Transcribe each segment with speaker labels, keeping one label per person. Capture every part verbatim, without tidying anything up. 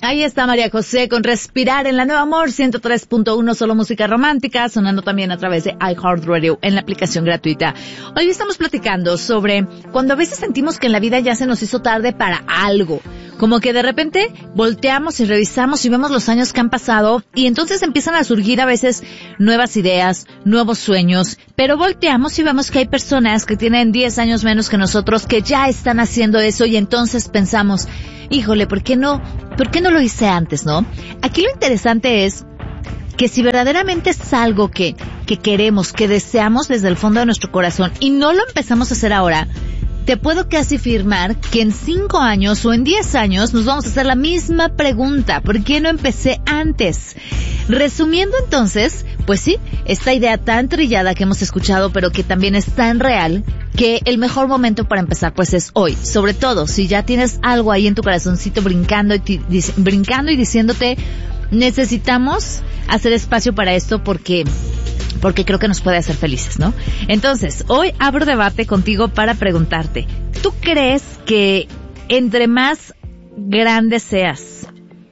Speaker 1: Ahí está María José con Respirar en la Nueva Amor ciento tres punto uno, solo música romántica, sonando también a través de iHeartRadio en la aplicación gratuita. Hoy estamos platicando sobre cuando a veces sentimos que en la vida ya se nos hizo tarde para algo. Como que de repente volteamos y revisamos y vemos los años que han pasado y entonces empiezan a surgir a veces nuevas ideas, nuevos sueños, pero volteamos y vemos que hay personas que tienen diez años menos que nosotros que ya están haciendo eso y entonces pensamos, híjole, ¿por qué no, por qué no lo hice antes, no? Aquí lo interesante es que si verdaderamente es algo que, que queremos, que deseamos desde el fondo de nuestro corazón y no lo empezamos a hacer ahora, te puedo casi afirmar que en cinco años o en diez años nos vamos a hacer la misma pregunta. ¿Por qué no empecé antes? Resumiendo entonces, pues sí, esta idea tan trillada que hemos escuchado, pero que también es tan real, que el mejor momento para empezar pues es hoy. Sobre todo, si ya tienes algo ahí en tu corazoncito brincando y, ti, brincando y diciéndote, necesitamos hacer espacio para esto porque... porque creo que nos puede hacer felices, ¿no? Entonces, hoy abro debate contigo para preguntarte, ¿tú crees que entre más grande seas,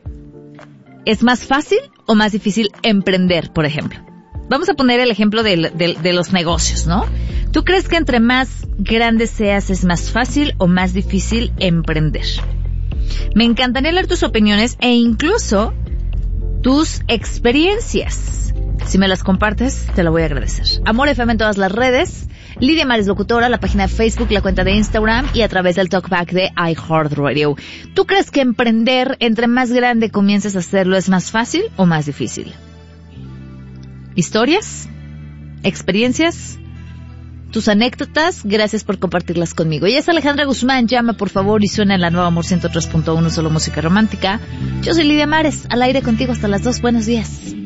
Speaker 1: es más fácil o más difícil emprender, por ejemplo? Vamos a poner el ejemplo de, de, de los negocios, ¿no? ¿Tú crees que entre más grande seas, es más fácil o más difícil emprender? Me encantaría leer tus opiniones e incluso tus experiencias. Si me las compartes, te lo voy a agradecer. Amor F M en todas las redes, Lidia Mares Locutora, la página de Facebook, la cuenta de Instagram y a través del Talkback de iHeartRadio. ¿Tú crees que emprender, entre más grande comiences a hacerlo, es más fácil o más difícil? ¿Historias? ¿Experiencias? ¿Tus anécdotas? Gracias por compartirlas conmigo. Ella es Alejandra Guzmán, llama por favor y suena en la Nueva Amor ciento tres punto uno, solo música romántica. Yo soy Lidia Mares, al aire contigo hasta las dos. Buenos días.